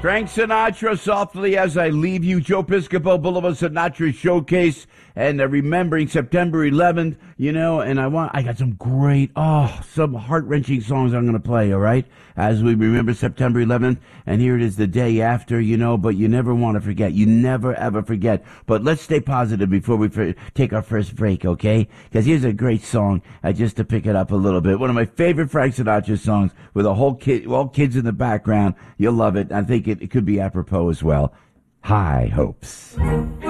Frank Sinatra, Softly As I Leave You, Joe Piscopo, Boulevard Sinatra Showcase, and remembering September 11th, and I got some some heart-wrenching songs I'm going to play, all right, as we remember September 11th, and here it is the day after, but you never want to forget. You never, ever forget. But let's stay positive before we take our first break, okay? Because here's a great song, just to pick it up a little bit. One of my favorite Frank Sinatra songs with all kids in the background. You'll love it. I think it could be apropos as well. High Hopes.